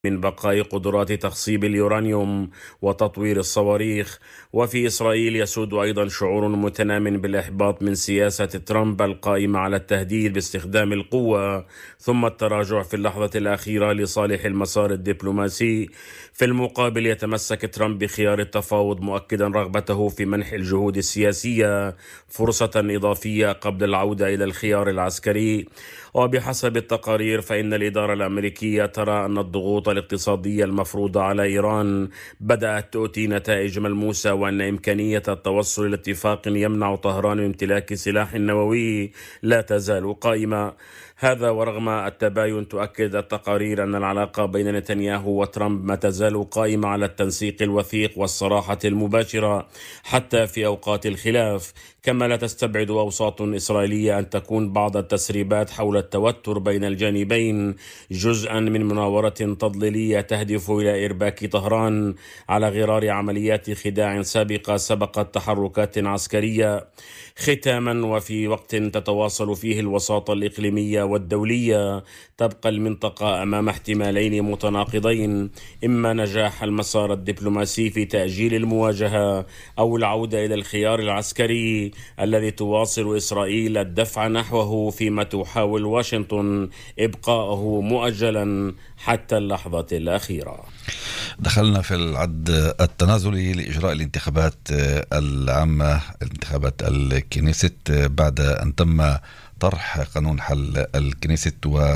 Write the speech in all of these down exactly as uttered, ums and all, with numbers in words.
من بقاء قدرات تخصيب اليورانيوم وتطوير الصواريخ. وفي إسرائيل يسود أيضا شعور متنام بالإحباط من سياسة ترامب القائمة على التهديد باستخدام القوة ثم التراجع في اللحظة الأخيرة لصالح المسار الدبلوماسي. في المقابل يتمسك ترامب بخيار التفاوض، مؤكدا رغبته في منح الجهود السياسية فرصة إضافية قبل العودة إلى الخيار العسكري. وبحسب التقارير فإن الإدارة الأمريكية ترى أن الضغوط الاقتصادية المفروضة على إيران بدأت تؤتي نتائج ملموسة، وأن إمكانية التوصل إلى اتفاق يمنع طهران من امتلاك سلاح نووي لا تزال قائمة. هذا ورغم التباين تؤكد التقارير أن العلاقة بين نتنياهو وترامب ما تزال قائمة على التنسيق الوثيق والصراحة المباشرة حتى في أوقات الخلاف، كما لا تستبعد أوساط إسرائيلية أن تكون بعض التسريبات حول التوتر بين الجانبين جزءا من مناورة تضليلية تهدف إلى إرباك طهران على غرار عمليات خداع سابقة سبقت تحركات عسكرية. ختاما، وفي وقت تتواصل فيه الوساطة الإقليمية والدولية، تبقى المنطقة أمام احتمالين متناقضين: إما نجاح المسار الدبلوماسي في تأجيل المواجهة أو العودة إلى الخيار العسكري الذي تواصل إسرائيل الدفع نحوه، فيما تحاول واشنطن إبقاءه مؤجلا حتى اللحظة الأخيرة. دخلنا في العد التنازلي لإجراء الانتخابات العامة، انتخابات الكنيست، بعد أن تم طرح قانون حل الكنيست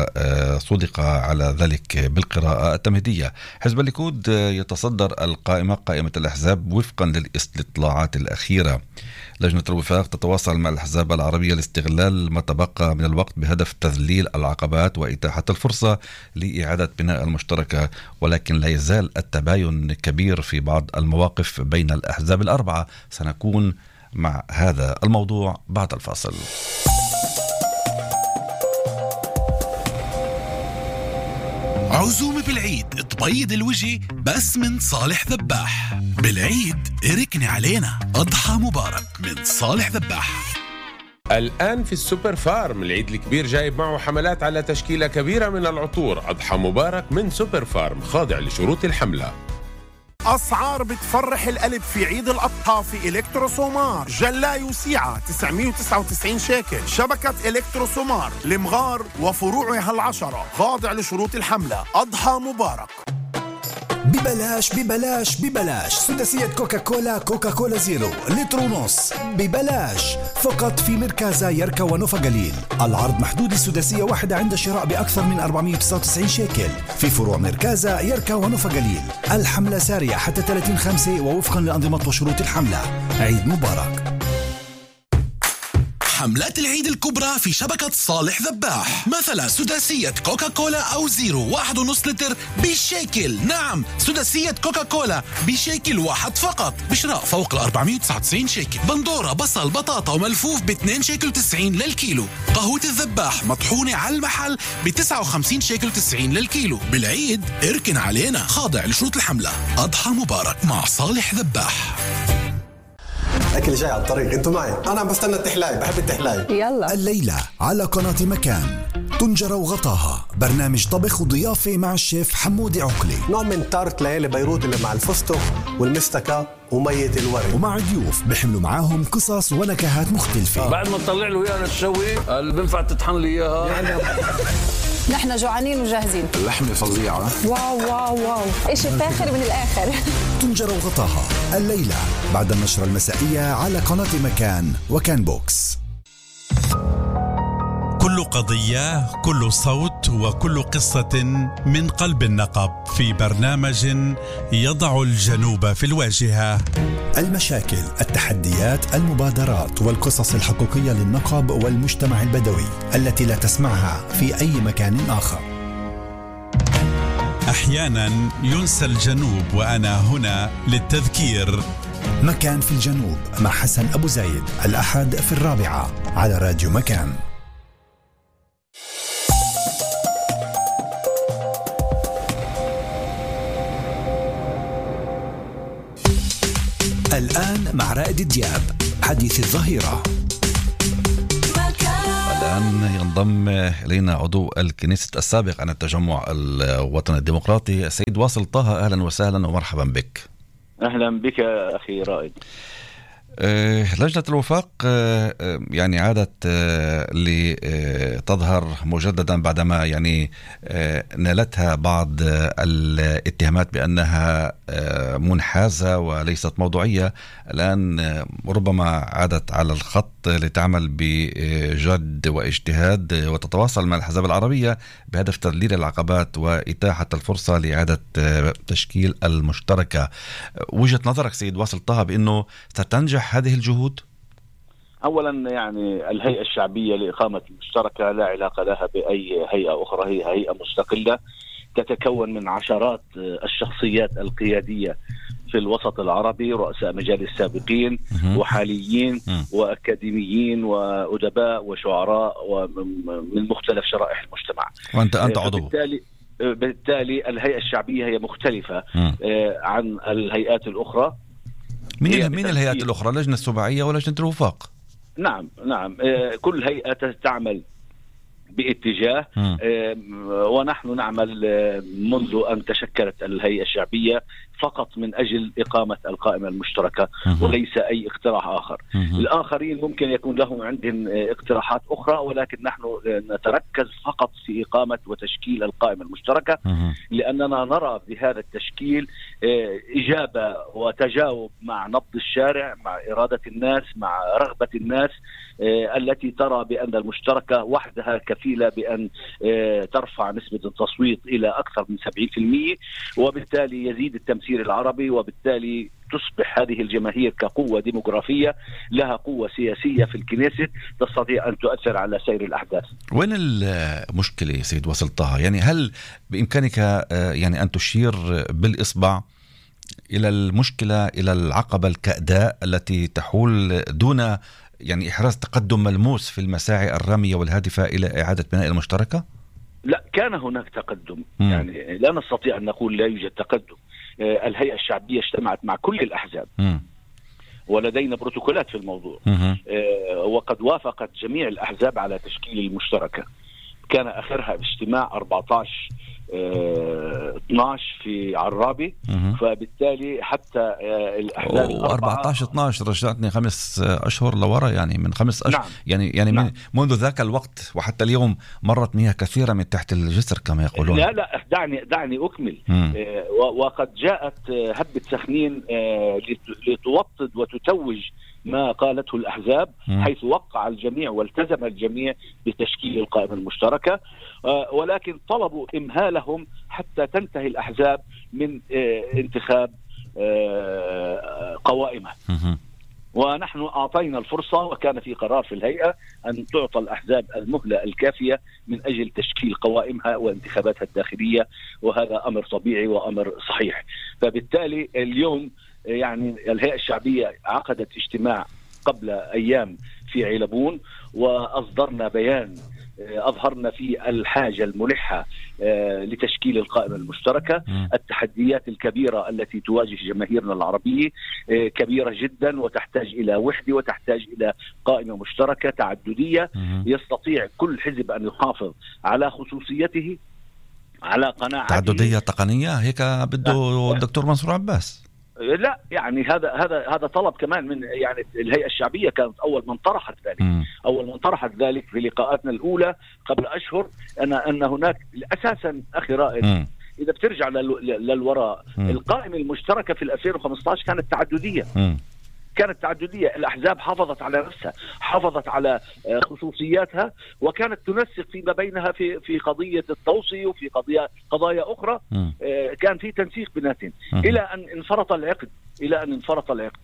وصدق على ذلك بالقراءة التمهيدية. حزب الليكود يتصدر القائمة، قائمة الأحزاب، وفقا للاستطلاعات الأخيرة. لجنة الوفاق تتواصل مع الأحزاب العربية لاستغلال ما تبقى من الوقت بهدف تذليل العقبات وإتاحة الفرصة لإعادة بناء المشتركة، ولكن لا يزال التباين كبير في بعض المواقف بين الأحزاب الأربعة. سنكون مع هذا الموضوع بعد الفاصل. عزومة بالعيد تبيض الوجه بس من صالح ذباح. بالعيد اركني علينا، أضحى مبارك من صالح ذباح. الآن في السوبر فارم العيد الكبير جايب معه حملات على تشكيلة كبيرة من العطور. أضحى مبارك من سوبر فارم، خاضع لشروط الحملة. أسعار بتفرح القلب في عيد الأضحى في إلكترو سومار. جلاي وسيعة تسعمية وتسعة وتسعين شيكل. شبكة إلكترو سومار لمغار وفروعها العشرة، خاضع لشروط الحملة. أضحى مبارك. ببلاش ببلاش ببلاش سداسية كوكا كولا كوكا كولا زيرو لتر ونص ببلاش فقط في مركزة يركا ونوفا قليل. العرض محدود السداسية واحدة عند شراء بأكثر من أربعمية وتسعة وتسعين شيكل في فروع مركزة يركا ونوفا قليل. الحملة سارية حتى ثلاثين خمسة ووفقا لأنظمة وشروط الحملة. عيد مبارك. حملات العيد الكبرى في شبكة صالح ذباح، مثلا سداسية كوكا كولا أو زيرو واحد ونص لتر بشيكل. نعم، سداسية كوكا كولا بشيكل واحد فقط بشراء فوق ال أربعمية وتسعة وتسعين شيكل. بندورة، بصل، بطاطا وملفوف ب اثنين شيكل تسعين للكيلو. قهوة الذباح مطحونة على المحل ب تسعة وخمسين شيكل تسعين للكيلو. بالعيد اركن علينا، خاضع لشروط الحملة. أضحى مبارك مع صالح ذباح. أكل جاي على الطريق، انتوا معي، أنا عم بستنى التحلاي، بحب التحلاي. يلا. الليلة على قناة مكان، طنجرة وغطاها، برنامج طبخ وضيافة مع الشيف حمودي عقلي. نوع من تارت ليالي بيروت اللي مع الفستق والمستكة ومية الورد، ومع ضيوف بيحملوا معاهم قصص ونكهات مختلفة. بعد ما تطلع له إياها تشوي، اللي بنفع تطحن لي إياها. نحن جوعانين وجاهزين. اللحمة فظيعة. واو واو واو، إشي فاخر من الآخر. طنجرة وغطاها الليلة بعد النشرة المسائية على قناة مكان وكان بوكس. كل قضية، كل صوت، وكل قصة من قلب النقب في برنامج يضع الجنوب في الواجهة. المشاكل، التحديات، المبادرات والقصص الحقيقية للنقب والمجتمع البدوي التي لا تسمعها في أي مكان آخر. أحيانا ينسى الجنوب وأنا هنا للتذكير. مكان في الجنوب مع حسن أبو زايد، الأحد في الرابعة على راديو مكان. الآن مع رائد دياب، حديث الظهيرة. الآن الآن ينضم إلينا عضو الكنيست السابق عن التجمع الوطني الديمقراطي السيد واصل طه. أهلا وسهلا ومرحبا بك. أهلا بك أخي رائد. لجنة الوفاق يعني عادت لتظهر مجددا بعدما يعني نالتها بعض الاتهامات بأنها منحازة وليست موضوعية. الآن ربما عادت على الخط لتعمل بجد واجتهاد وتتواصل مع الأحزاب العربية بهدف تذليل العقبات وإتاحة الفرصة لإعادة تشكيل المشتركة. وجهة نظرك سيد واصل طه بأنه ستنجح هذه الجهود؟ أولا يعني الهيئة الشعبية لإقامة المشتركة لا علاقة لها بأي هيئة أخرى، هي هيئة مستقلة تتكون من عشرات الشخصيات القيادية في الوسط العربي، رؤساء مجالس سابقين وحاليين وأكاديميين وأدباء وشعراء ومن مختلف شرائح المجتمع. وأنت أنت عضو. بالتالي بالتالي الهيئة الشعبية هي مختلفة عن الهيئات الأخرى. من من الهيئات الأخرى؟ لجنة السباعية ولجنة الوفاق. نعم نعم كل هيئة تعمل باتجاه، ونحن نعمل منذ أن تشكلت الهيئة الشعبية فقط من أجل إقامة القائمة المشتركة وليس أي اقتراح آخر. الآخرين ممكن يكون لهم عندهم اقتراحات أخرى، ولكن نحن نتركز فقط في إقامة وتشكيل القائمة المشتركة، لأننا نرى بهذا التشكيل إجابة وتجاوب مع نبض الشارع، مع إرادة الناس، مع رغبة الناس التي ترى بأن المشتركة وحدها كفيلة بأن ترفع نسبة التصويت إلى أكثر من سبعين بالمئة، وبالتالي يزيد التمثيل العربي، وبالتالي تصبح هذه الجماهير كقوة ديموغرافية لها قوة سياسية في الكنيست تستطيع أن تؤثر على سير الأحداث. وين المشكلة سيد واصل طه؟ يعني هل بإمكانك يعني أن تشير بالإصبع إلى المشكلة، إلى العقبة الكأداء التي تحول دون يعني إحراز تقدم ملموس في المساعي الرامية والهادفة إلى إعادة بناء المشتركة؟ لا، كان هناك تقدم. مم. يعني لا نستطيع أن نقول لا يوجد تقدم. آه الهيئة الشعبية اجتمعت مع كل الأحزاب. مم. ولدينا بروتوكولات في الموضوع. آه وقد وافقت جميع الأحزاب على تشكيل المشتركة. كان آخرها اجتماع أربعة عشر اه اثناشر في عرابي. مم. فبالتالي حتى اه الأحزاب أربعة عشر اثناشر رجعتني خمس أشهر لورا، يعني من خمس أشهر. نعم. يعني يعني نعم. من منذ ذاك الوقت وحتى اليوم مرت مياه كثيرة من تحت الجسر كما يقولون. لا لا دعني دعني أكمل. اه وقد جاءت هبة سخنين اه لتوطد وتتوج ما قالته الأحزاب، حيث وقع الجميع والتزم الجميع بتشكيل القائمة المشتركة، ولكن طلبوا إمهالهم حتى تنتهي الأحزاب من انتخاب قوائمها. ونحن أعطينا الفرصة، وكان في قرار في الهيئة أن تعطى الأحزاب المهلة الكافية من أجل تشكيل قوائمها وانتخاباتها الداخلية، وهذا أمر طبيعي وأمر صحيح. فبالتالي اليوم يعني الهيئة الشعبية عقدت اجتماع قبل أيام في علبون، وأصدرنا بيان أظهرنا فيه الحاجة الملحة لتشكيل القائمة المشتركة. التحديات الكبيرة التي تواجه جماهيرنا العربية كبيرة جدا، وتحتاج إلى وحدة، وتحتاج إلى قائمة مشتركة تعددية يستطيع كل حزب أن يحافظ على خصوصيته، على قناعته. تعددية تقنية هيك بده الدكتور منصور عباس. لا يعني هذا هذا هذا طلب كمان من يعني الهيئة الشعبية، كانت أول من طرحت ذلك. م. أول من طرحت ذلك في لقاءاتنا الأولى قبل أشهر أن أن هناك أساسا أخي رائد. م. إذا بترجع للوراء، م. القائمة المشتركة في ألفين وخمسة عشر كانت تعددية. م. كانت تعددية. الأحزاب حافظت على نفسها، حافظت على خصوصياتها، وكانت تنسق فيما بينها في في قضية التوصي وفي قضايا قضايا أخرى. م. كان في تنسيق بيناتهم إلى أن انفرط العقد إلى أن انفرط العقد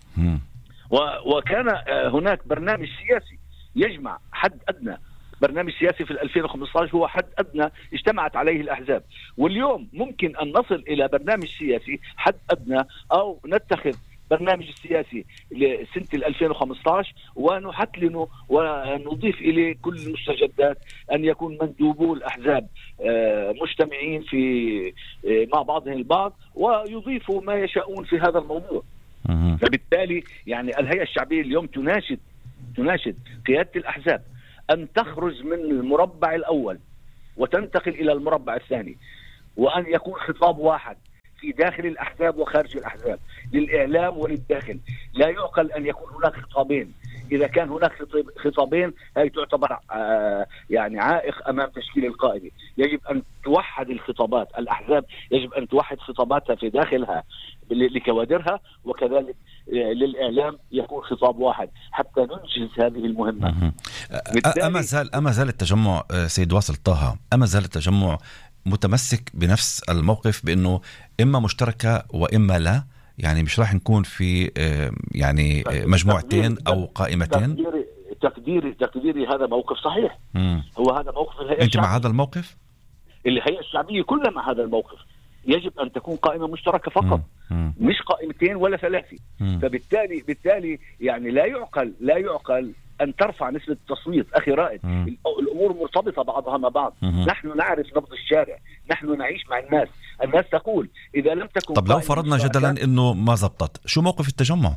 وكان هناك برنامج سياسي يجمع حد أدنى. برنامج سياسي في ألفين وخمسة عشر هو حد أدنى اجتمعت عليه الأحزاب، واليوم ممكن أن نصل إلى برنامج سياسي حد أدنى، أو نتخذ برنامج السياسي لسنة ألفين وخمسة عشر ونحتلنه ونضيف إليه كل المستجدات، أن يكون مندوبو الأحزاب مجتمعين في مع بعضهم البعض ويضيفوا ما يشاءون في هذا الموضوع. فبالتالي يعني الهيئة الشعبية اليوم تناشد تناشد قيادة الأحزاب أن تخرج من المربع الأول وتنتقل إلى المربع الثاني، وأن يكون خطاب واحد في داخل الأحزاب وخارج الأحزاب للإعلام وللداخل. لا يعقل أن يكون هناك خطابين. إذا كان هناك خطابين هي تعتبر آه يعني عائق أمام تشكيل القائمة. يجب أن توحد الخطابات، الأحزاب يجب أن توحد خطاباتها في داخلها لكوادرها، وكذلك للإعلام يكون خطاب واحد حتى ننجز هذه المهمة. أما زال أما زال التجمع سيد واصل طه أما زال التجمع متمسك بنفس الموقف بأنه إما مشتركة وإما لا، يعني مش راح نكون في يعني مجموعتين أو قائمتين؟ تقديري تقديري, تقديري هذا موقف صحيح. مم. هو هذا موقف الهيئة أنت مع هذا الموقف؟ الهيئة الشعبية كلها مع هذا الموقف. يجب أن تكون قائمة مشتركة فقط، مم. مش قائمتين ولا ثلاثة. مم. فبالتالي بالتالي يعني لا يعقل لا يعقل أن ترفع نسبة التصويت. أخي رائد، مم. الأمور مرتبطة بعضها مع بعض. مم. نحن نعرف نبض الشارع، نحن نعيش مع الناس. الناس تقول إذا لم تكن. طب لو فرضنا جدلا إنه ما زبطت، شو موقف التجمع؟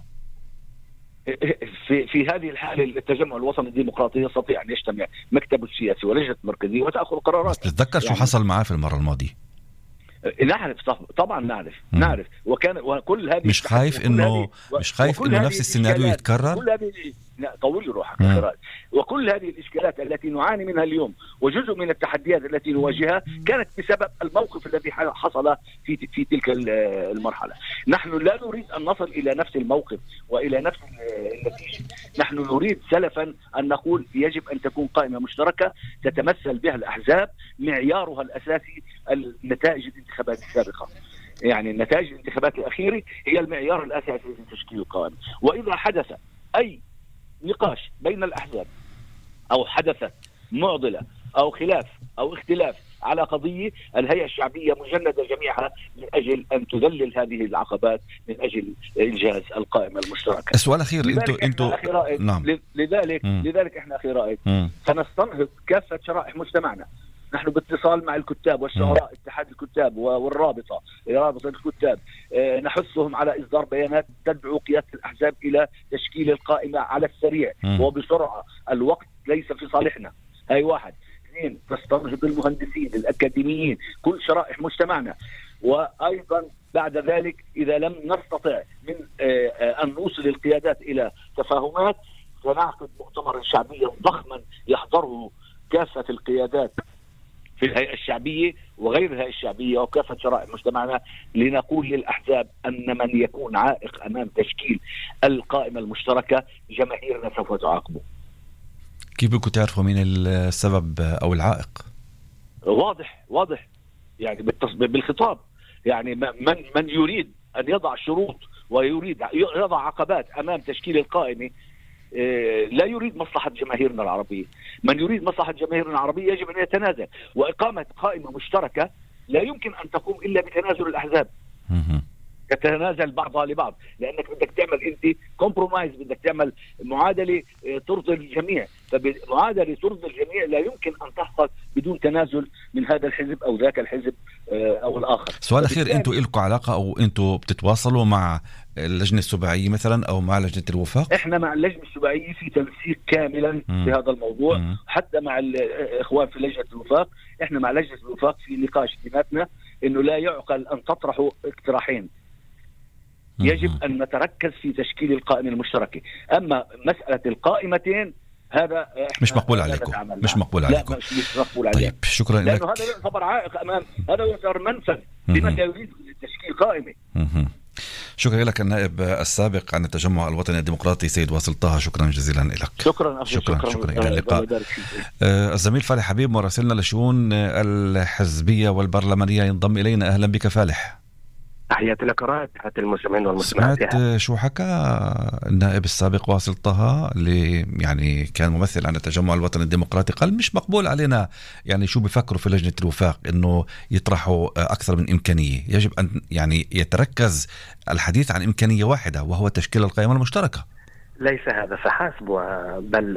في في هذه الحالة التجمع الوطني الديمقراطي يستطيع أن يجتمع مكتبه السياسي ولجنة مركزية وتأخذ قرارات. تتذكر شو يعني حصل معاه في المرة الماضية؟ نعرف طبعا نعرف مم. نعرف وكان وكل هذه مش خايف انه مش خايف انه نفس السيناريو يتكرر. كل هذه لا طول روحك اخي، وكل هذه الاشكالات التي نعاني منها اليوم وجزء من التحديات التي نواجهها كانت بسبب الموقف الذي حصل في في تلك المرحله. نحن لا نريد ان نصل الى نفس الموقف والى نفس النتيجه. نحن نريد سلفا ان نقول يجب ان تكون قائمه مشتركه تتمثل بها الاحزاب، معيارها الاساسي النتائج الانتخابات السابقه. يعني النتائج الانتخابات الأخيرة هي المعيار الأساسي لتشكيل القائمة. وإذا حدث أي نقاش بين الأحزاب أو حدثت معضلة أو خلاف أو اختلاف على قضية، الهيئة الشعبية مجندة جميعها من أجل أن تذلل هذه العقبات من أجل إنجاز القائمة المشتركة. السؤال الأخير انتو انتو نعم. لذلك م. لذلك احنا أخي رائد سنستنهض كافة شرائح مجتمعنا. نحن باتصال مع الكتاب والشعراء، اتحاد الكتاب والرابطة رابطة الكتاب، اه نحثهم على إصدار بيانات تدعو قيادة الأحزاب إلى تشكيل القائمة على السريع م. وبسرعة. الوقت ليس في صالحنا. هاي واحد. اثنين، تستنهض المهندسين الأكاديميين كل شرائح مجتمعنا. وأيضا بعد ذلك إذا لم نستطع من اه اه أن نوصل القيادات إلى تفاهمات، سنعقد مؤتمرا شعبيا ضخما يحضره كافة القيادات في الهيئة الشعبية وغير الهيئة الشعبية وكافة شرائح مجتمعنا، لنقول للأحزاب أن من يكون عائق أمام تشكيل القائمة المشتركة جماهيرنا سوف تعاقبه. كيف بدكم تعرفوا مين السبب أو العائق؟ واضح واضح يعني بالخطاب. يعني من من يريد أن يضع شروط ويريد يضع عقبات أمام تشكيل القائمة لا يريد مصلحة جماهيرنا العربية. من يريد مصلحة جماهيرنا العربية يجب أن يتنازل. وإقامة قائمة مشتركة لا يمكن أن تقوم إلا بتنازل الأحزاب، تتنازل بعضها لبعض، لأنك بدك تعمل أنت كومبرومايز، بدك تعمل معادلة ترضي الجميع. فمعادلة ترضي الجميع لا يمكن أن تحصل بدون تنازل من هذا الحزب أو ذاك الحزب أو الآخر. سؤال أخير، أنتوا إلكم علاقة أو أنتوا بتتواصلوا مع اللجنة السباعية مثلا أو مع لجنة الوفاق؟ إحنا مع اللجنة السباعية في تنسيق كاملا في هذا الموضوع. مم. حتى مع الإخوان في لجنة الوفاق، إحنا مع لجنة الوفاق في نقاش بيناتنا إنه لا يعقل أن تطرحوا اقتراحين. يجب أن نتركز في تشكيل القائمة المشتركة. أما مسألة القائمتين هذا مش مقبول عليكم. مش مقبول عليكم. لا مش مقبول عليكم. طيب شكرا لك. لأنه هذا يعتبر عائق أمام، هذا يعتبر منفذ لمن يريد تشكيل قائمة. مم. شكرا لك النائب السابق عن التجمع الوطني الديمقراطي سيد واصل طه، شكرا جزيلا لك. شكرا أخي. شكرا شكرا, شكرا إلى اللقاء. آه الزميل فالح حبيب مراسلنا لشؤون الحزبية والبرلمانية ينضم إلينا. أهلا بك فالح. تحياتي لك رائد، تحياتي المستمعين والمستمعات. سمعت شو حكى النائب السابق واصل طه اللي يعني كان ممثل عن التجمع الوطني الديمقراطي؟ قال مش مقبول علينا، يعني شو بيفكروا في لجنة الوفاق انه يطرحوا اكثر من امكانية، يجب ان يعني يتركز الحديث عن امكانية واحدة وهو تشكيل القائمة المشتركة. ليس هذا فحسب، بل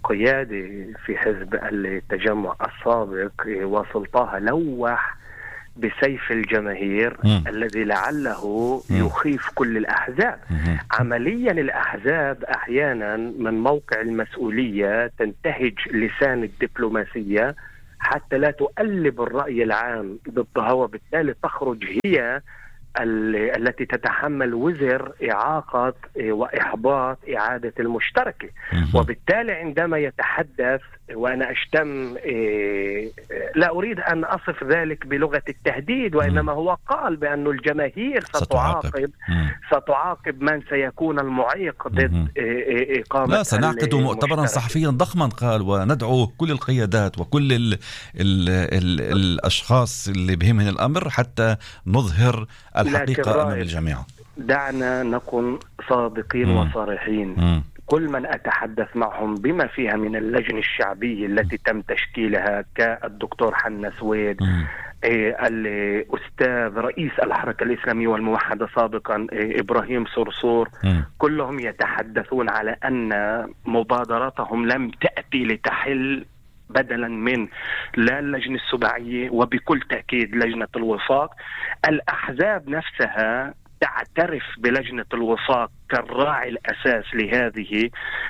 القيادة في حزب التجمع السابق واصل طه لوح بسيف الجماهير مم. الذي لعله مم. يخيف كل الأحزاب. مم. عمليا الأحزاب أحيانا من موقع المسؤولية تنتهج لسان الدبلوماسية حتى لا تؤلب الرأي العام ضدها، وبالتالي تخرج هي التي تتحمل وزر إعاقة وإحباط إعادة المشتركة. وبالتالي عندما يتحدث، وأنا أشتم، لا أريد أن أصف ذلك بلغة التهديد، وإنما هو قال بأن الجماهير ستعاقب ستعاقب من سيكون المعيق ضد إقامة. لا، سنعقد مؤتمرا صحفيا ضخما قال، وندعو كل القيادات وكل ال ال ال الأشخاص اللي بهمهم الأمر حتى نظهر الحقيقة أمام الجميع. دعنا نكون صادقين مم. وصريحين. مم. كل من أتحدث معهم بما فيها من اللجنة الشعبية التي تم تشكيلها كالدكتور حنا سويد، إيه الأستاذ رئيس الحركة الإسلامية والموحدة سابقا إيه إبراهيم صرصور، م. كلهم يتحدثون على أن مبادراتهم لم تأتي لتحل بدلا من لا اللجنة السباعية وبكل تأكيد لجنة الوفاق. الأحزاب نفسها تعترف بلجنة الوفاق كالراعي الأساس لهذه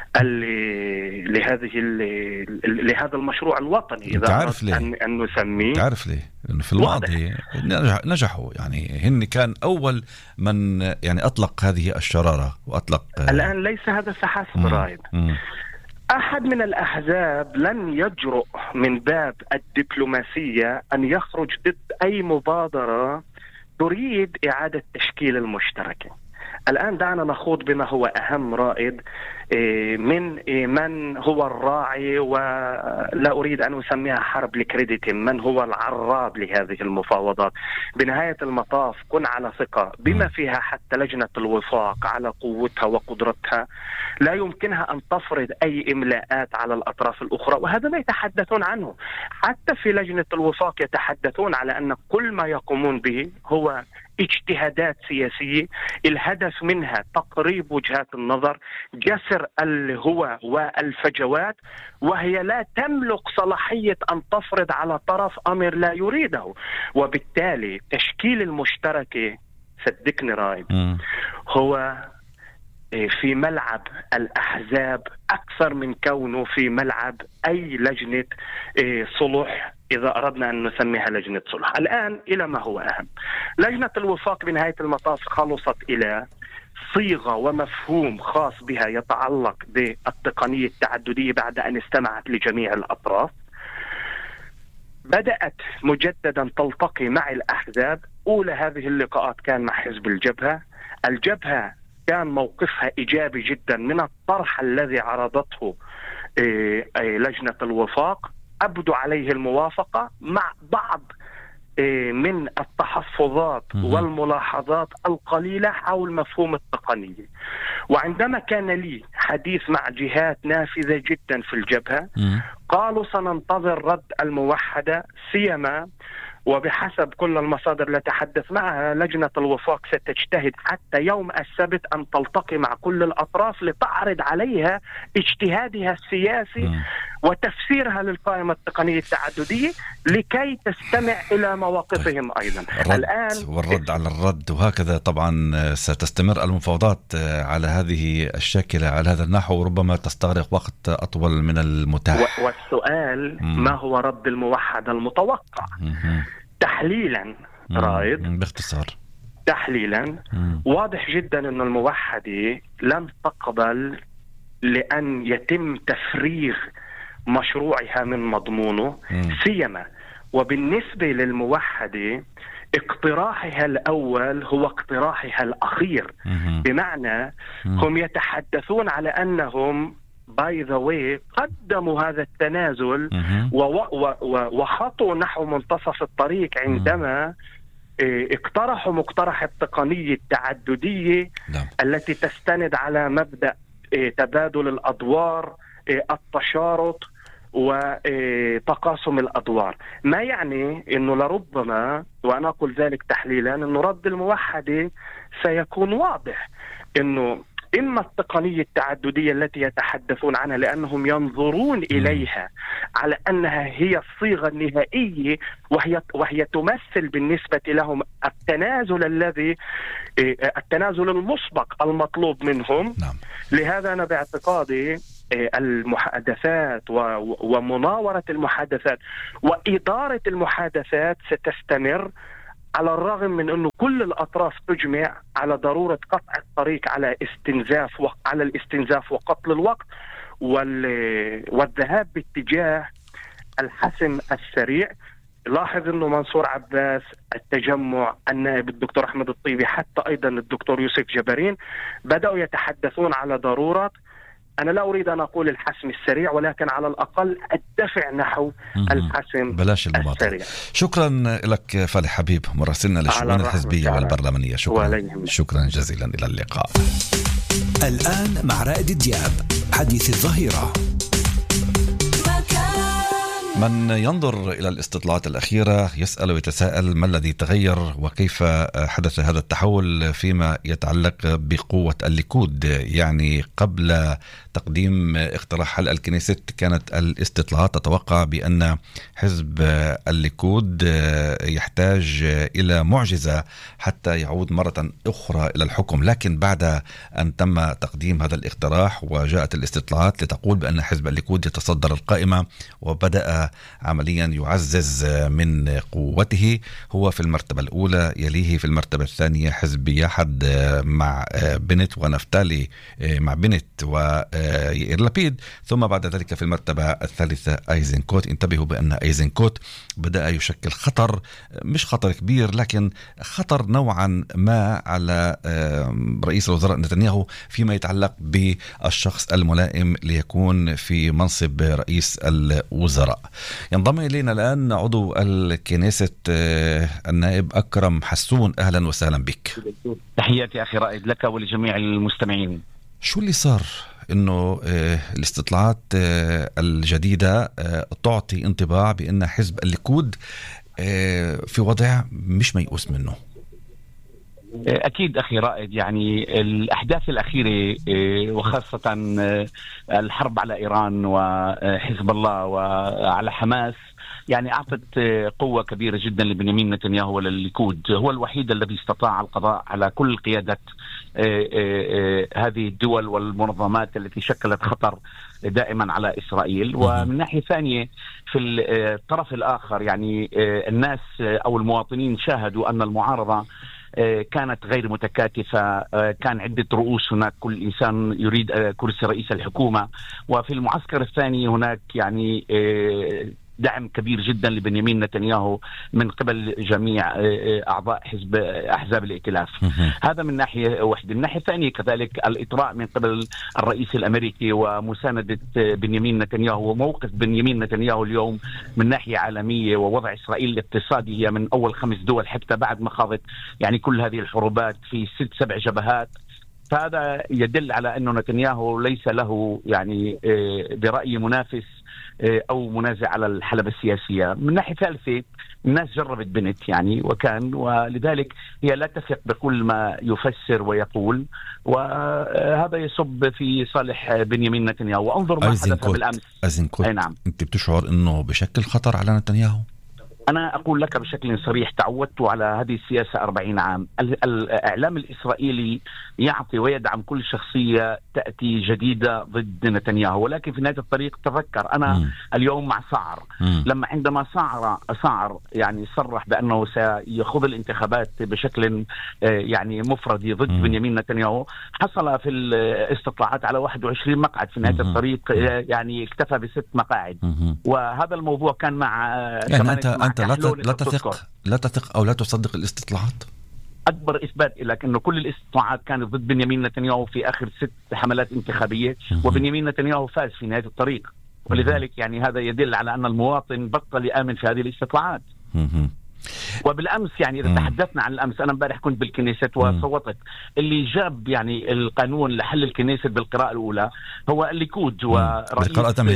لهذه لهذا المشروع الوطني، إذا أن, أن نسميه. تعرف ليه؟ لأنه في الماضي نجحوا، يعني هن كان أول من يعني أطلق هذه الشرارة وأطلق. الآن ليس هذا فحسب رائد. أحد من الأحزاب لن يجرؤ من باب الدبلوماسية أن يخرج ضد أي مبادرة تريد إعادة تشكيل المشتركة. الآن دعنا نخوض بما هو أهم رائد من من هو الراعي، ولا أريد أن أسميها حرب الكريديت، من هو العراب لهذه المفاوضات. بنهاية المطاف كن على ثقة بما فيها حتى لجنة الوفاق على قوتها وقدرتها، لا يمكنها أن تفرض أي إملاءات على الأطراف الأخرى، وهذا ما يتحدثون عنه. حتى في لجنة الوفاق يتحدثون على أن كل ما يقومون به هو اجتهادات سياسية، الهدف منها تقريب وجهات النظر، جسر الهوى والفجوات، وهي لا تملك صلاحية أن تفرض على طرف أمر لا يريده. وبالتالي تشكيل المشتركة، صدقني رايد، هو في ملعب الأحزاب أكثر من كونه في ملعب أي لجنة صلح، إذا أردنا أن نسميها لجنة صلح. الآن إلى ما هو أهم، لجنة الوفاق بنهاية المطاف خلصت إلى صيغة ومفهوم خاص بها يتعلق بالتقنية التعددية بعد أن استمعت لجميع الأطراف. بدأت مجددا تلتقي مع الأحزاب. أولى هذه اللقاءات كان مع حزب الجبهة. الجبهة كان موقفها إيجابي جدا من الطرح الذي عرضته لجنة الوفاق، أبدو عليه الموافقة مع بعض من التحفظات والملاحظات القليلة حول مفهوم التقنية. وعندما كان لي حديث مع جهات نافذة جدا في الجبهة، قالوا سننتظر رد الموحدة، سيما وبحسب كل المصادر التي تحدث معها لجنة الوفاق ستجتهد حتى يوم السبت أن تلتقي مع كل الأطراف لتعرض عليها اجتهادها السياسي م. وتفسيرها للقائمة التقنية التعددية لكي تستمع إلى مواقفهم أيضا. الآن والرد على الرد، وهكذا طبعا ستستمر المفاوضات على هذه الشاكلة على هذا النحو، وربما تستغرق وقت أطول من المتاح. والسؤال م. ما هو رد الموحدة المتوقع؟ م. تحليلا رايد، باختصار تحليلا مم. واضح جدا أن الموحدة لن تقبل لأن يتم تفريغ مشروعها من مضمونه، مم. سيما وبالنسبة للموحدة اقتراحها الأول هو اقتراحها الأخير. مم. بمعنى مم. هم يتحدثون على أنهم باي ذا واي قدموا هذا التنازل وخطوا نحو منتصف الطريق عندما اقترحوا مقترح التقنية التعددية نعم. التي تستند على مبدأ تبادل الأدوار، التشارط وتقاسم الأدوار. ما يعني أنه لربما، وأنا أقول ذلك تحليلا، أنه رد الموحدة سيكون واضح، أنه إما التقنية التعددية التي يتحدثون عنها لأنهم ينظرون إليها على أنها هي الصيغة النهائية، وهي وهي تمثل بالنسبة لهم التنازل الذي التنازل المسبق المطلوب منهم. نعم. لهذا أنا باعتقادي المحادثات ومناورة المحادثات وإدارة المحادثات ستستمر، على الرغم من أنه كل الأطراف تجمع على ضرورة قطع الطريق على استنزاف على الاستنزاف وقتل الوقت والذهاب باتجاه الحسم السريع. لاحظ أنه منصور عباس، التجمع، النائب الدكتور أحمد الطيبي، حتى أيضا الدكتور يوسف جبرين بدأوا يتحدثون على ضرورة، أنا لا أريد أن أقول الحسم السريع، ولكن على الأقل الدفع نحو الحسم بلاش السريع. شكرا لك فالح حبيب، مراسلنا للشؤون الحزبية والبرلمانية. شكرا شكرا جزيلا، إلى اللقاء. الآن مع رائد دياب، حديث الظهيرة. من ينظر إلى الاستطلاعات الأخيرة يسأل ويتساءل ما الذي تغير وكيف حدث هذا التحول فيما يتعلق بقوة الليكود. يعني قبل تقديم اقتراح حل الكنيست كانت الاستطلاعات تتوقع بأن حزب الليكود يحتاج إلى معجزة حتى يعود مرة أخرى إلى الحكم، لكن بعد أن تم تقديم هذا الاقتراح وجاءت الاستطلاعات لتقول بأن حزب الليكود يتصدر القائمة وبدأ عمليا يعزز من قوته، هو في المرتبة الأولى، يليه في المرتبة الثانية حزب يحد مع بنت ونفتالي مع بنت ويائير لبيد، ثم بعد ذلك في المرتبة الثالثة أيزنكوت. انتبهوا بأن أيزنكوت بدأ يشكل خطر، مش خطر كبير لكن خطر نوعا ما على رئيس الوزراء نتنياهو فيما يتعلق بالشخص الملائم ليكون في منصب رئيس الوزراء. ينضم إلينا الآن عضو الكنيست النائب أكرم حسون، أهلا وسهلا بك. تحياتي أخي رائد لك ولجميع المستمعين. شو اللي صار إنه الاستطلاعات الجديدة تعطي انطباع بأن حزب الليكود في وضع مش ميؤوس منه؟ أكيد أخي رائد، يعني الأحداث الأخيرة وخاصة الحرب على إيران وحزب الله وعلى حماس يعني أعطت قوة كبيرة جدا لبنيامين نتنياهو وللليكود. هو الوحيد الذي استطاع القضاء على كل قيادة هذه الدول والمنظمات التي شكلت خطر دائما على إسرائيل. ومن ناحية ثانية في الطرف الآخر يعني الناس أو المواطنين شاهدوا أن المعارضة كانت غير متكاتفة، كان عدة رؤوس هناك، كل إنسان يريد كرسي رئيس الحكومة. وفي المعسكر الثاني هناك يعني دعم كبير جدا لبنيامين نتنياهو من قبل جميع أعضاء حزب أحزاب الائتلاف. هذا من ناحية واحدة. من ناحية ثانية كذلك الإطراء من قبل الرئيس الأمريكي ومساندة بنيامين نتنياهو، وموقف بنيامين نتنياهو اليوم من ناحية عالمية ووضع إسرائيل الاقتصادي هي من أول خمس دول حتى بعد ما خاضت يعني كل هذه الحروبات في ست سبع جبهات. فهذا يدل على أنه نتنياهو ليس له يعني برأي منافس أو منازع على الحلبة السياسية. من ناحية ثالثة الناس جربت بنت يعني وكان، ولذلك هي لا تثق بكل ما يفسر ويقول، وهذا يصب في صالح بنيامين نتنياهو. وانظر ما حدث بالأمس. أيزنكوت، نعم. أنت بتشعر أنه بشكل خطر على نتنياهو؟ أنا أقول لك بشكل صريح، تعودت على هذه السياسة أربعين عام. الإعلام الإسرائيلي يعطي ويدعم كل شخصية تأتي جديدة ضد نتنياهو، ولكن في نهاية الطريق تذكر أنا م. اليوم مع سعر م. لما عندما سعر سعر يعني صرح بأنه سيخوض الانتخابات بشكل يعني مفردي ضد م. بنيامين نتنياهو، حصل في الاستطلاعات على واحد وعشرين مقعد. في نهاية م. الطريق يعني اكتفى بست مقاعد م. وهذا الموضوع كان مع يعني أنت, أنت لا لا تثق لا تثق أو لا تصدق الاستطلاعات؟ أكبر إثبات لك أنه كل الاستطلاعات كانت ضد بنيامين نتنياهو في آخر ست حملات انتخابية، وبنيامين نتنياهو فاز في نهاية الطريق. ولذلك يعني هذا يدل على أن المواطن بطل يآمن في هذه الاستطلاعات. وبالامس يعني اذا تحدثنا عن الامس، انا امبارح كنت بالكنيست وصوتت. اللي جاب يعني القانون لحل الكنيست بالقراءه الاولى هو الليكود ورئيس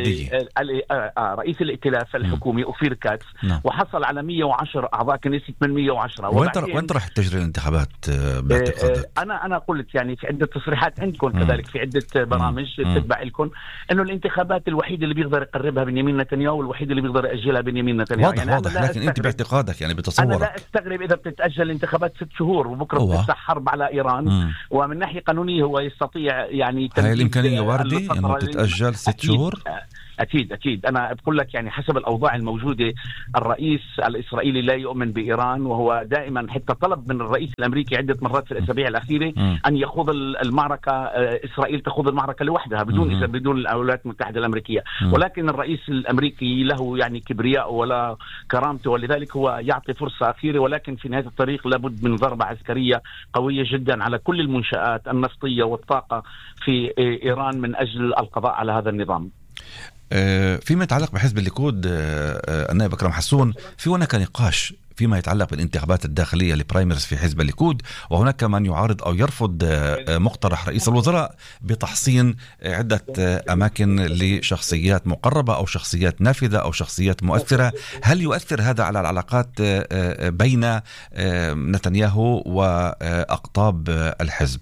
رئيس الائتلاف الحكومي أوفير كاتس، وحصل على مئة وعشرة اعضاء كنيست من مئة وعشرة. وانت وانت راح تجري الانتخابات باعتقادك؟ انا انا قلت يعني في عده تصريحات عندكم كذلك في عده برامج تتبع لكم انه الانتخابات الوحيده اللي بيقدر يقربها بنيامين نتنياهو والوحيده اللي بيقدر ياجلها بنيامين نتنياهو. واضح يعني واضح، لكن انت باعتقادك يعني بتصورك؟ انا لا استغرب اذا بتتاجل الانتخابات ست شهور وبكره بتفتح حرب على ايران. مم. ومن ناحيه قانونيه هو يستطيع يعني هاي الامكانيه واردة انه يعني تتاجل ست أكيد شهور. أكيد أكيد أنا بقول لك يعني حسب الأوضاع الموجودة الرئيس الإسرائيلي لا يؤمن بإيران، وهو دائما حتى طلب من الرئيس الأمريكي عدة مرات في الأسابيع الأخيرة م. أن يخوض المعركة، إسرائيل تخوض المعركة لوحدها بدون م. بدون الولايات المتحدة الأمريكية. م. ولكن الرئيس الأمريكي له يعني كبرياء ولا كرامته، ولذلك هو يعطي فرصة أخيرة، ولكن في نهاية الطريق لابد من ضربة عسكرية قوية جدا على كل المنشآت النفطية والطاقة في إيران من أجل القضاء على هذا النظام. فيما يتعلق بحزب الليكود النائب أكرم حسون، في هناك نقاش فيما يتعلق بالانتخابات الداخلية لبرايمرز في حزب الليكود، وهناك من يعارض أو يرفض مقترح رئيس الوزراء بتحصين عدة أماكن لشخصيات مقربة أو شخصيات نافذة أو شخصيات مؤثرة. هل يؤثر هذا على العلاقات بين نتنياهو وأقطاب الحزب؟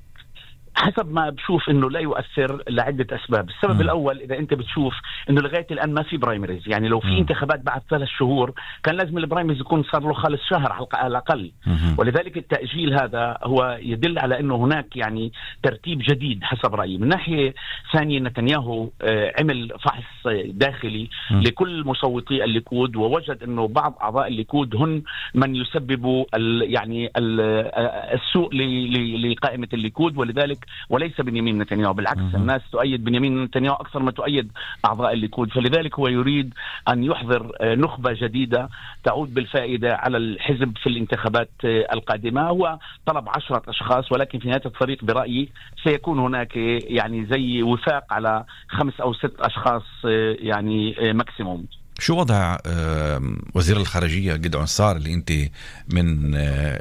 حسب ما بشوف انه لا يؤثر لعدة اسباب. السبب م. الاول اذا انت بتشوف انه لغاية الان ما في برايمريز، يعني لو في م. انتخابات بعد ثلاث شهور كان لازم البرايمريز يكون صار له خالص شهر على الاقل. م. ولذلك التأجيل هذا هو يدل على انه هناك يعني ترتيب جديد حسب رأيي. من ناحية ثانية نتنياهو عمل فحص داخلي م. لكل مصوتي الليكود، ووجد انه بعض اعضاء الليكود هن من يسببوا ال يعني ال السوء لقائمة الليكود، ولذلك وليس بنيامين نتنياهو. بالعكس مم. الناس تؤيد بنيامين نتنياهو أكثر ما تؤيد أعضاء الليكود، فلذلك هو يريد أن يحضر نخبة جديدة تعود بالفائدة على الحزب في الانتخابات القادمة. هو طلب عشرة أشخاص، ولكن في نهاية الطريق برأيي سيكون هناك يعني زي وفاق على خمس أو ست أشخاص يعني ماكسيموم. شو وضع وزير الخارجية جدعون صار اللي انت من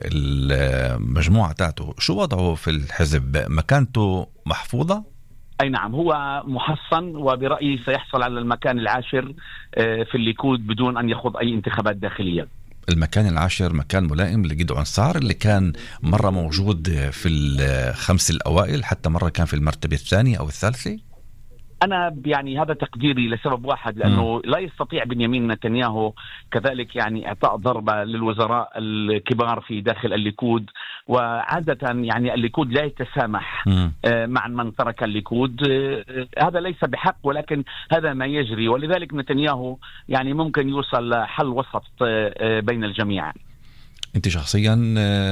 المجموعة تاعته، شو وضعه في الحزب؟ مكانته محفوظة؟ أي نعم، هو محصن، وبرأيي سيحصل على المكان العاشر في الليكود بدون أن يخوض أي انتخابات داخلية. المكان العاشر مكان ملائم لجدعون صار اللي كان مرة موجود في الخمس الأوائل، حتى مرة كان في المرتبة الثانية أو الثالثة. أنا يعني هذا تقديري لسبب واحد، لأنه لا يستطيع بنيامين نتنياهو كذلك يعني إعطاء ضربة للوزراء الكبار في داخل الليكود، وعادة يعني الليكود لا يتسامح مع من ترك الليكود. هذا ليس بحق، ولكن هذا ما يجري، ولذلك نتنياهو يعني ممكن يوصل لحل وسط بين الجميع. أنت شخصيا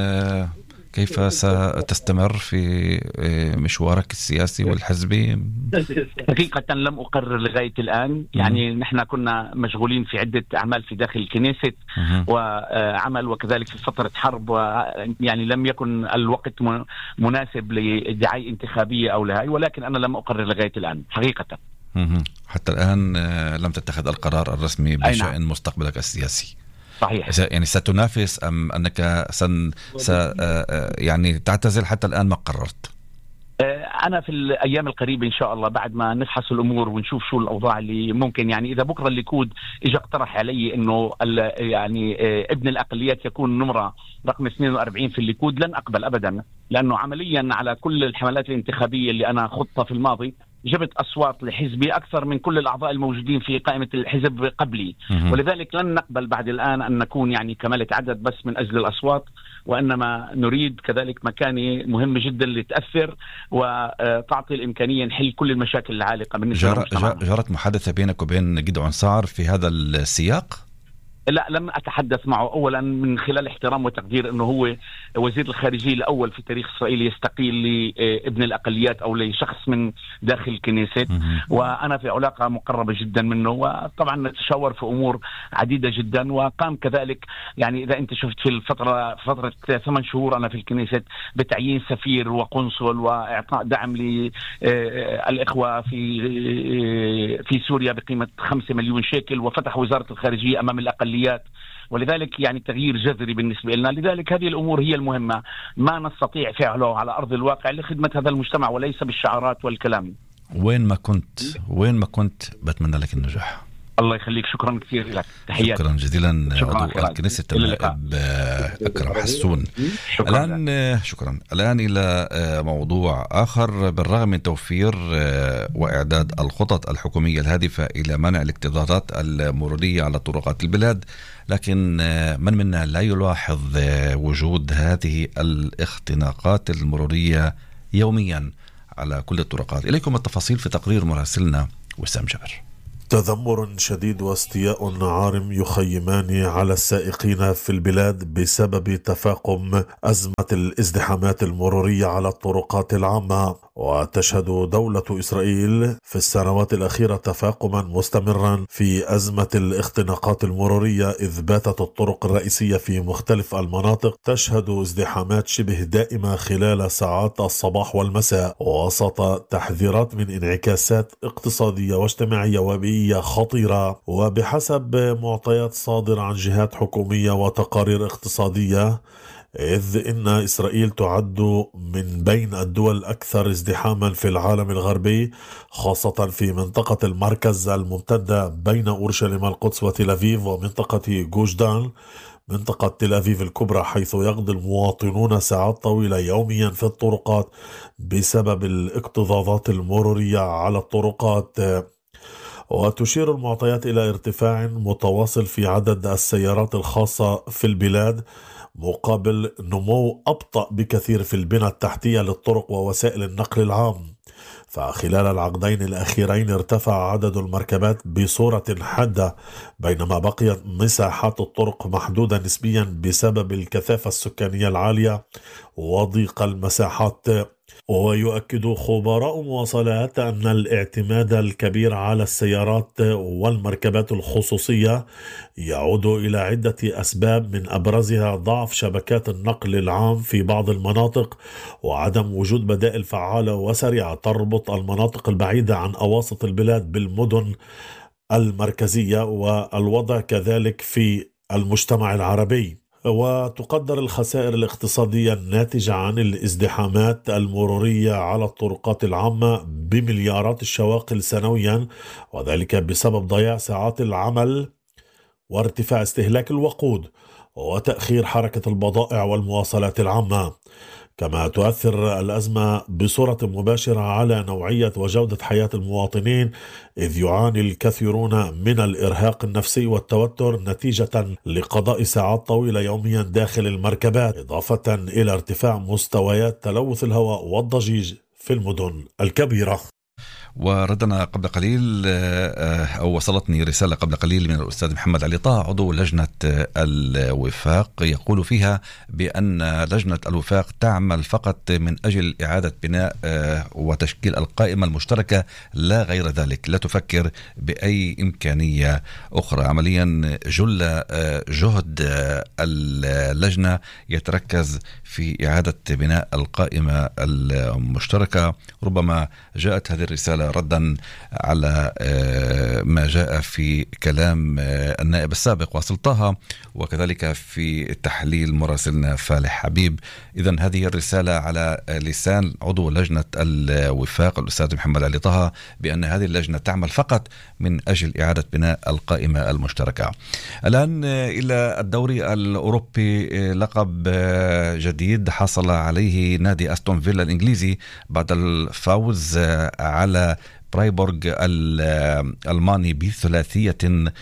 كيف ستستمر في مشوارك السياسي والحزبي؟ حقيقة لم أقرر لغاية الآن، يعني م- نحن كنا مشغولين في عدة أعمال في داخل الكنيست وعمل، وكذلك في فترة حرب، ويعني لم يكن الوقت مناسب لدعاية انتخابية أو لهاي، ولكن أنا لم أقرر لغاية الآن حقيقة. حتى الآن لم تتخذ القرار الرسمي بشأن مستقبلك السياسي؟ صحيح. يعني ستنافس أم أنك سن س يعني تعتزل؟ حتى الآن ما قررت. أنا في الأيام القريبة إن شاء الله بعد ما نفحص الأمور ونشوف شو الأوضاع اللي ممكن، يعني إذا بكرة الليكود إجا اقترح علي إنه يعني ابن الأقليات يكون نمرة رقم اثنين وأربعين في الليكود، لن أقبل أبدا، لأنه عمليا على كل الحملات الانتخابية اللي أنا خضتها في الماضي جبت أصوات لحزبي أكثر من كل الأعضاء الموجودين في قائمة الحزب قبلي، ولذلك لن نقبل بعد الآن أن نكون يعني كمالة عدد بس من أجل الأصوات، وإنما نريد كذلك مكانة مهمة جدا اللي تأثر وتعطي الإمكانية نحل كل المشاكل العالقة بالنسبة للمجتمع. جرت محادثة بينك وبين جدعون صار في هذا السياق؟ لا، لم أتحدث معه. أولا من خلال احترام وتقدير أنه هو وزير الخارجية الأول في تاريخ إسرائيل يستقيل لابن الأقليات أو لشخص من داخل الكنيست، وأنا في علاقة مقربة جدا منه، وطبعا نتشاور في أمور عديدة جدا. وقام كذلك يعني إذا أنت شفت في الفترة فترة ثمان شهور أنا في الكنيست بتعيين سفير وقنصل وإعطاء دعم للإخوة في في سوريا بقيمة خمسة مليون شيكل، وفتح وزارة الخارجية أمام الأقليات، ولذلك يعني تغيير جذري بالنسبة لنا. لذلك هذه الأمور هي المهمة، ما نستطيع فعله على أرض الواقع لخدمة هذا المجتمع وليس بالشعارات والكلام. وين ما كنت وين ما كنت بتمنى لك النجاح. الله يخليك، شكرا كثير لك، تحياتي. شكرا جزيلا عضو الكنيسة النائب أكرم حسون. الآن شكرا الآن إلى موضوع آخر. بالرغم من توفير وإعداد الخطط الحكومية الهادفة إلى منع الاكتظاظات المرورية على طرقات البلاد، لكن من منا لا يلاحظ وجود هذه الاختناقات المرورية يوميا على كل الطرقات. إليكم التفاصيل في تقرير مراسلنا وسام جابر. تذمر شديد واستياء عارم يخيمان على السائقين في البلاد بسبب تفاقم أزمة الازدحامات المرورية على الطرقات العامة. وتشهد دولة إسرائيل في السنوات الأخيرة تفاقما مستمرا في أزمة الاختناقات المرورية، إذ باتت الطرق الرئيسية في مختلف المناطق تشهد ازدحامات شبه دائمة خلال ساعات الصباح والمساء، وسط تحذيرات من انعكاسات اقتصادية واجتماعية وبيئية خطيرة. وبحسب معطيات صادرة عن جهات حكومية وتقارير اقتصادية، إذ إن إسرائيل تعد من بين الدول الأكثر ازدحاما في العالم الغربي، خاصة في منطقة المركز الممتدة بين أورشليم القدس وتل أبيب ومنطقة جوش دان، منطقة تل أبيب الكبرى، حيث يقضي المواطنون ساعات طويلة يوميا في الطرقات بسبب الاكتظاظات المرورية على الطرقات. وتشير المعطيات إلى ارتفاع متواصل في عدد السيارات الخاصة في البلاد، مقابل نمو أبطأ بكثير في البنى التحتية للطرق ووسائل النقل العام. فخلال العقدين الأخيرين ارتفع عدد المركبات بصورة حادة، بينما بقيت مساحات الطرق محدودة نسبيا بسبب الكثافة السكانية العالية وضيق المساحات. ويؤكد خبراء مواصلات أن الاعتماد الكبير على السيارات والمركبات الخصوصية يعود إلى عدة أسباب، من أبرزها ضعف شبكات النقل العام في بعض المناطق، وعدم وجود بدائل فعالة وسريعة تربط المناطق البعيدة عن أواسط البلاد بالمدن المركزية، والوضع كذلك في المجتمع العربي. وتقدر الخسائر الاقتصادية الناتجة عن الازدحامات المرورية على الطرقات العامة بمليارات الشواقل سنويا، وذلك بسبب ضياع ساعات العمل وارتفاع استهلاك الوقود وتأخير حركة البضائع والمواصلات العامة. كما تؤثر الأزمة بصورة مباشرة على نوعية وجودة حياة المواطنين، إذ يعاني الكثيرون من الإرهاق النفسي والتوتر نتيجة لقضاء ساعات طويلة يوميا داخل المركبات، إضافة إلى ارتفاع مستويات تلوث الهواء والضجيج في المدن الكبيرة. وردنا قبل قليل أو وصلتني رسالة قبل قليل من الأستاذ محمد علي طه عضو لجنة الوفاق، يقول فيها بأن لجنة الوفاق تعمل فقط من أجل إعادة بناء وتشكيل القائمة المشتركة، لا غير ذلك، لا تفكر بأي إمكانية أخرى. عمليا جل جهد اللجنة يتركز في إعادة بناء القائمة المشتركة. ربما جاءت هذه الرسالة ردا على ما جاء في كلام النائب السابق واصل طه، وكذلك في تحليل مراسلنا فالح حبيب. إذن هذه الرسالة على لسان عضو لجنة الوفاق الأستاذ محمد علي طه بأن هذه اللجنة تعمل فقط من أجل إعادة بناء القائمة المشتركة. الآن إلى الدوري الأوروبي، لقب جديد حصل عليه نادي أستون فيلا الإنجليزي بعد الفوز على برايبورغ الألماني بثلاثية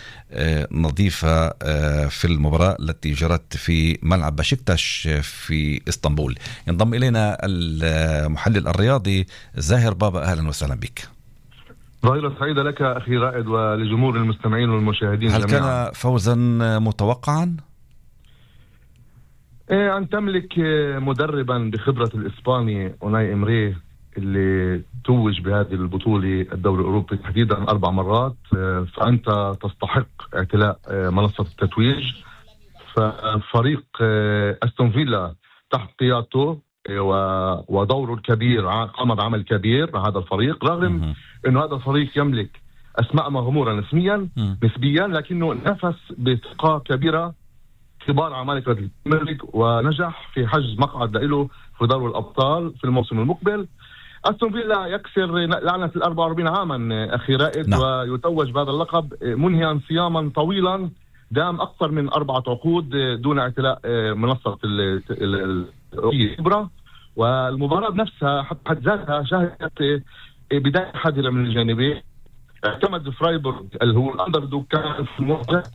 نظيفة في المباراة التي جرت في ملعب بشكتاش في إسطنبول. ينضم إلينا المحلل الرياضي زاهر بابا، أهلا وسهلا بك. ظهيرة سعيدة لك أخي رائد ولجمهور المستمعين والمشاهدين هل جميعا. كان فوزا متوقعا؟ أن تملك مدربا بخبرة الإسباني أوناي إمري اللي توج بهذه البطولة الدوري الأوروبي تحديدا أربع مرات، فأنت تستحق اعتلاء منصة التتويج. ففريق أستون فيلا تحت قيادته ودوره الكبير قام بعمل كبير مع هذا الفريق، رغم أنه هذا الفريق يملك أسماء مغمورة نسبيا نسبيا لكنه نفس بثقة كبيرة كبار عمالقة البريمير ليج، ونجح في حجز مقعد له في دوري الأبطال في الموسم المقبل. أستون فيلا يكسر لعنة الأربعة وأربعين عاما أخي رائد، نعم. ويتوج بهذا اللقب منهيا صياما طويلا دام أكثر من أربعة عقود دون اعتلاء منصة الإبرة. والمباراة بنفسها حتى ذاتها شهدت بداية حذرة من الجانبين. اعتمد فرايبورغ اللي هو الأندردوغ كان في المواجهة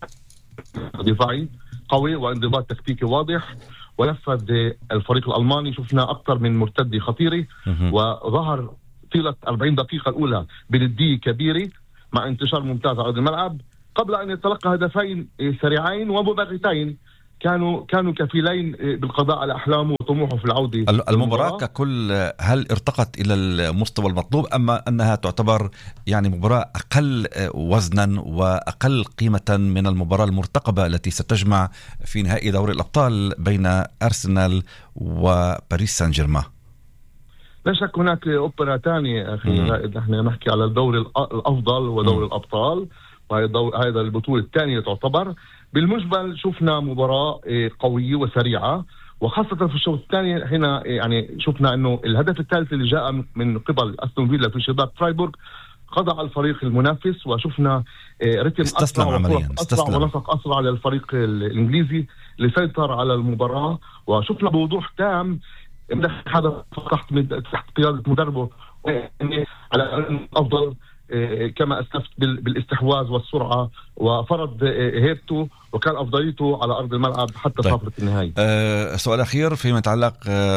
دفاعي قوي وانضباط تكتيكي واضح، ونفذ الفريق الألماني. شفنا أكثر من مرتدة خطيرة، وظهر طيلة أربعين دقيقة الأولى بندية كبيرة مع انتشار ممتاز على أرض الملعب، قبل أن يتلقى هدفين سريعين ومباغتين كانوا كانوا كفيلين بالقضاء على أحلامه وطموحه في العودة. المباراة ككل هل ارتقت إلى المستوى المطلوب، أما أنها تعتبر يعني مباراة أقل وزنا وأقل قيمة من المباراة المرتقبة التي ستجمع في نهائي دوري الأبطال بين أرسنال وباريس سان جيرمان؟ لا شك هناك أوبرا ثانية أخي رائد، نحن نحكي على الدوري الأفضل ودوري مم. الأبطال، وهذا البطولة الثانية تعتبر. بالمجمل شفنا مباراة قوية وسريعة، وخاصة في الشوط الثاني هنا يعني شفنا انه الهدف الثالث اللي جاء من قبل أستون فيلا في شباك فرايبورغ خضع الفريق المنافس، وشفنا رتم استسلم عمليا، استسلم ونسق اسرع للفريق الانجليزي اللي سيطر على المباراة. وشفنا بوضوح تام هذا تحت تحت قيادة مدربه على افضل كما أسلفت بالاستحواذ والسرعة، وفرض هيبته وكان أفضليته على أرض الملعب حتى طيب. فترة النهاية. أه سؤال أخير فيما يتعلق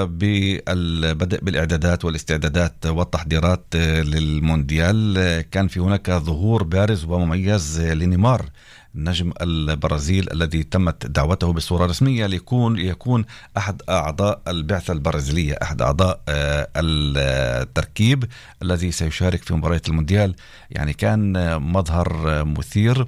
بالبدء بالإعدادات والاستعدادات والتحضيرات للمونديال. كان في هناك ظهور بارز ومميز لنيمار نجم البرازيل الذي تمت دعوته بصورة رسمية ليكون يكون أحد أعضاء البعثة البرازيلية، أحد أعضاء التركيب الذي سيشارك في مباراة المونديال. يعني كان مظهر مثير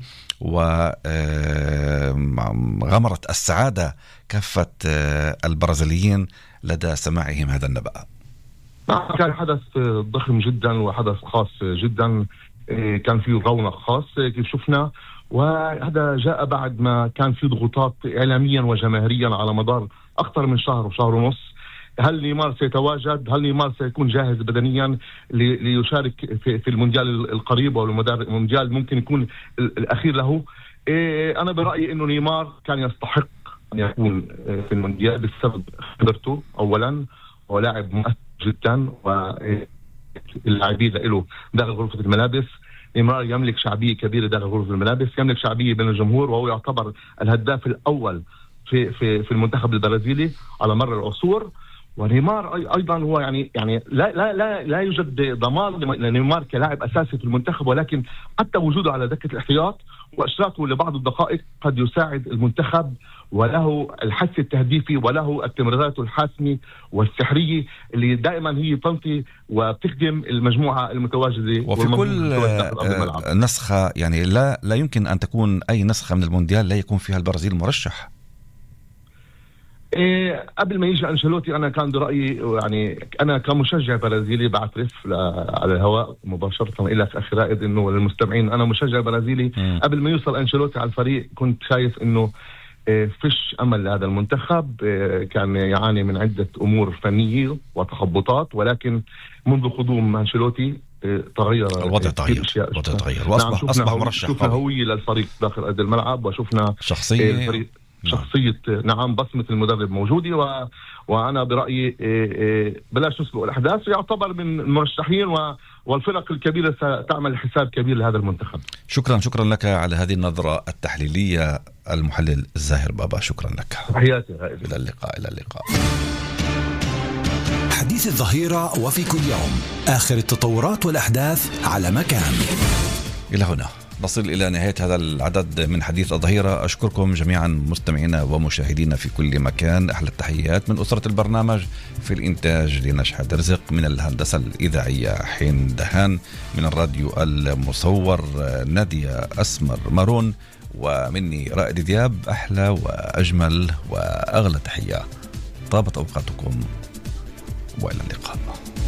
وغمرت السعادة كافة البرازيليين لدى سماعهم هذا النبأ. كان حدث ضخم جدا وحدث خاص جدا، كان فيه رونق خاص كيف شفنا، وهذا جاء بعد ما كان في ضغوطات إعلاميا وجماهيريا على مدار أكثر من شهر وشهر ونص. هل نيمار سيتواجد؟ هل نيمار سيكون جاهز بدنيا ليشارك في المونديال القريب أو المونديال ممكن يكون الأخير له؟ أنا برأيي إنه نيمار كان يستحق أن يكون في المونديال بسبب خبرته أولا، ولاعب مؤثر جدا، واللاعبين له داخل غرفة الملابس. نيمار يملك شعبية كبيرة داخل غرفة الملابس، يملك شعبية بين الجمهور، وهو يعتبر الهداف الأول في في في المنتخب البرازيلي على مر العصور. ونيمار أيضا هو يعني يعني لا لا لا لا يوجد ضمان لنيمار كلاعب أساسي في المنتخب، ولكن حتى وجوده على دكة الاحتياط وإشراكه لبعض الدقائق قد يساعد المنتخب، وله الحث التهديفي وله التمريرات الحاسمة والسحرية اللي دائما هي تنطي وبتخدم المجموعة المتواجدة. وفي كل نسخة يعني لا لا يمكن أن تكون أي نسخة من المونديال لا يكون فيها البرازيل مرشح. إيه قبل ما يجي أنشيلوتي أنا كان برأيي يعني أنا كمشجع برازيلي بعترف على الهواء مباشرة إلى أخي رائد إنه للمستمعين أنا مشجع برازيلي. م. قبل ما يوصل أنشيلوتي على الفريق كنت شايف إنه إيه فيش أمل لهذا المنتخب. إيه كان يعاني من عدة أمور فنية وتخبطات، ولكن منذ قدوم أنشيلوتي إيه تغير الوضع، تغير الوضع تغير وأصبح أصبح مرشح. شفنا هوية للفريق داخل أرض الملعب، وشفنا شخصية إيه الفريق شخصية نعم بصمة المدرب موجودة. و... وأنا برأيي إيه إيه بلاش نسبق الأحداث، يعتبر من المرشحين، و... والفرق الكبيرة ستعمل حساب كبير لهذا المنتخب. شكرا شكرا لك على هذه النظرة التحليلية المحلل الزاهر بابا، شكرا لك. تحياتي. إلى اللقاء. إلى اللقاء. حديث الظهيرة وفي كل يوم آخر التطورات والأحداث على مكان. إلى هنا نصل إلى نهاية هذا العدد من حديث الظهيرة. أشكركم جميعا مستمعينا ومشاهدينا في كل مكان. أحلى التحيات من أسرة البرنامج، في الإنتاج لنشحة رزق، من الهندسة الإذاعية حين دهان، من الراديو المصور نادية أسمر مارون، ومني رائد دياب. أحلى وأجمل وأغلى تحية. طابت أوقاتكم وإلى اللقاء.